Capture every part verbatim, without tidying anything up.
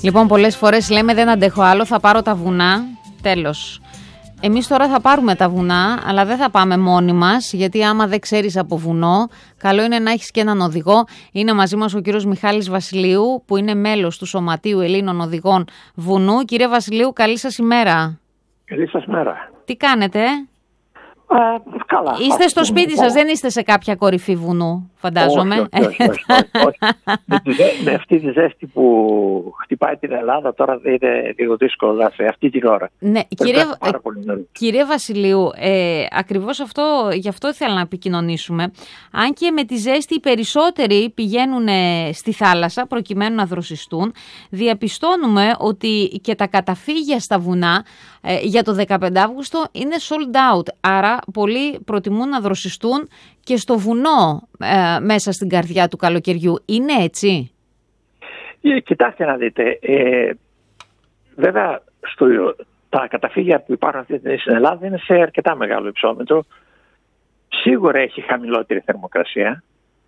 Λοιπόν, πολλές φορές λέμε δεν αντέχω άλλο, θα πάρω τα βουνά, τέλος. Εμείς τώρα θα πάρουμε τα βουνά, αλλά δεν θα πάμε μόνοι μας, γιατί άμα δεν ξέρεις από βουνό, καλό είναι να έχεις και έναν οδηγό. Είναι μαζί μας ο κύριος Μιχάλης Βασιλείου, που είναι μέλος του Σωματείου Ελλήνων Οδηγών Βουνού. Κύριε Βασιλείου, καλή σας ημέρα. Καλή σας μέρα. Τι κάνετε? Α, καλά. Είστε στο σπίτι σας, δεν είστε σε κάποια κορυφή βουνού, φαντάζομαι. Όχι, όχι, όχι, όχι, όχι, όχι. με, τη, με αυτή τη ζέστη που χτυπάει την Ελλάδα τώρα είναι λίγο δύσκολο σε αυτή την ώρα. Ναι, κύριε, κύριε Βασιλείου, ε, ακριβώς αυτό, γι' αυτό ήθελα να επικοινωνήσουμε. Αν και με τη ζέστη οι περισσότεροι πηγαίνουν στη θάλασσα προκειμένου να δροσιστούν, διαπιστώνουμε ότι και τα καταφύγια στα βουνά ε, για το δεκαπέντε Αυγούστου είναι sold out. Άρα πολλοί προτιμούν να δροσιστούν και στο βουνό ε, μέσα στην καρδιά του καλοκαιριού. Είναι έτσι? Ε, κοιτάξτε να δείτε. Ε, βέβαια στο, τα καταφύγια που υπάρχουν αυτή τη στιγμή στην Ελλάδα είναι σε αρκετά μεγάλο υψόμετρο. Σίγουρα έχει χαμηλότερη θερμοκρασία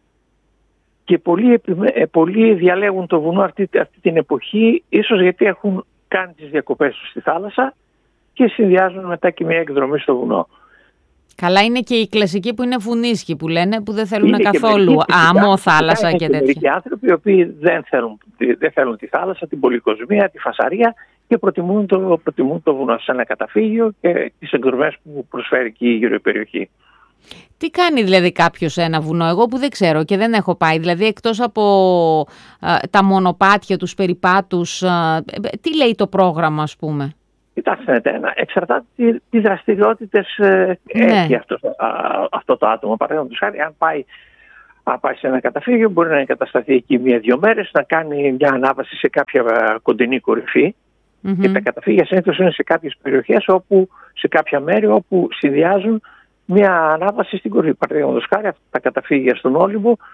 και πολλοί, ε, πολλοί διαλέγουν το βουνό αυτή, αυτή την εποχή, ίσως γιατί έχουν κάνει τις διακοπές τους στη θάλασσα και συνδυάζουν μετά και μια εκδρομή στο βουνό. Καλά, είναι και οι κλασικοί που είναι βουνίσχοι που λένε, που δεν θέλουν καθόλου άμμο, θάλασσα και τέτοια. Είναι και άνθρωποι οι οποίοι δεν θέλουν, δεν θέλουν τη θάλασσα, την πολυκοσμία, τη φασαρία και προτιμούν το, προτιμούν το βουνό σε ένα καταφύγιο και τις εκδρομές που προσφέρει και η γύρω περιοχή. Τι κάνει δηλαδή κάποιος σε ένα βουνό, εγώ που δεν ξέρω και δεν έχω πάει, δηλαδή εκτός από α, τα μονοπάτια, τους περιπάτους, α, τι λέει το πρόγραμμα, ας πούμε? Κοιτάξτε, εξαρτάται τι, τι δραστηριότητες ε, ναι. έχει αυτό, α, αυτό το άτομο. Παραδείγματος χάρη, αν πάει, αν πάει σε ένα καταφύγιο, μπορεί να εγκατασταθεί εκεί μία-δύο μέρες, να κάνει μια ανάβαση σε κάποια κοντινή κορυφή. Mm-hmm. Και τα καταφύγια συνήθως είναι σε κάποιες περιοχές, όπου, σε κάποια μέρη όπου συνδυάζουν μια ανάβαση στην κορυφή. Παραδείγματος χάρη, τα καταφύγια στον Όλυμπο